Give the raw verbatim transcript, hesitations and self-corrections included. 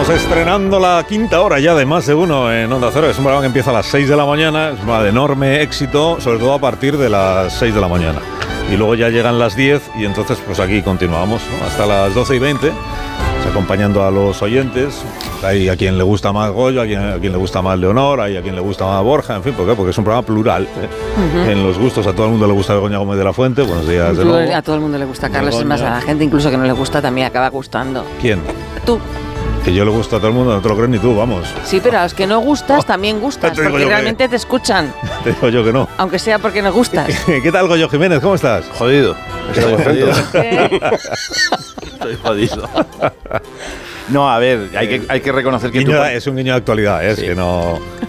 Estamos estrenando la quinta hora ya de Más de Uno en Onda Cero. Es un programa que empieza a las seis de la mañana, es un programa de enorme éxito, sobre todo a partir de las seis de la mañana. Y luego ya llegan las diez y entonces pues aquí continuamos, ¿no? Hasta las doce y veinte, pues, acompañando a los oyentes. Hay a quien le gusta más Goyo, a quien, a quien le gusta más Leonor, hay a quien le gusta más Borja, en fin, ¿por qué? Porque es un programa plural, ¿eh? Uh-huh. En los gustos, a todo el mundo le gusta Begoña Gómez de la Fuente. Buenos días de nuevo. A todo el mundo le gusta Carlos, Begoña. es más, a la gente incluso que no le gusta también acaba gustando. ¿Quién? Tú. Que yo le gusto a todo el mundo, no te lo crees ni tú, vamos. Sí, pero a los que no gustas también gustas, Te digo porque yo realmente que- te escuchan, Te digo yo que no. aunque sea porque no gustas. ¿Qué tal, Goyo Jiménez? ¿Cómo estás? Jodido. Estoy jodido. ¿Qué? Estoy jodido. No, a ver, hay que, hay que reconocer que Guiño, tú... es un guiño de actualidad, ¿eh? Es Sí. que no...